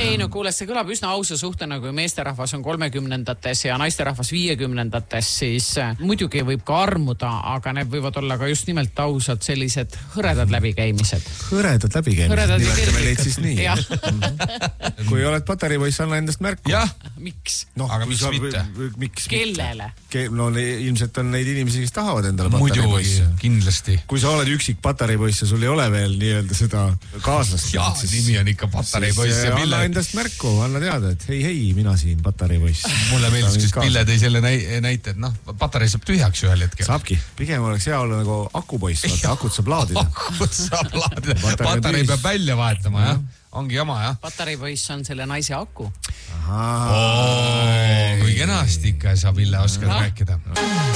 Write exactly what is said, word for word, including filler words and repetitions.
ei no kuule, see kõlab üsna ausa suhtena, kui meesterahvas on kolmekümnendates ja naisterahvas viiekümnendates, siis muidugi võib ka armuda, aga need võivad olla ka just nimelt ausad sellised hõredad läbikäimised. Hõredad läbikäimised, nimetame neid siis nii. Kui oled patareipoiss, anna endast märku. Jah. Miks? No, aga miks mitte? Miks Kellele? Ke- no ilmselt on neid inimesi, kes tahavad endale patareipoisse. Muidugi, kindlasti. Kui sa oled üksik patareipoiss ja sul ei ole veel nii-öelda seda kaaslast. Jaa, siis, nimi on ikka patareipoiss ja Pille. Anna endast märku, anna teada, et hei, hei, mina siin patareipoiss. Mulle meeldis, kes Pille tõi selle näite, et noh, patarei saab tühjaks ühel hetkel. Saabki. Pigem oleks hea olla nagu akupoiss, vaata, akut saab laadida. Akut saab laadida. Patarei peab välja vahetama, jah. Ongi jama, jah. Patareipoiss on selle naise aku. Ahaa. Kui kenasti ikka sa, Pille, oskad rääkida.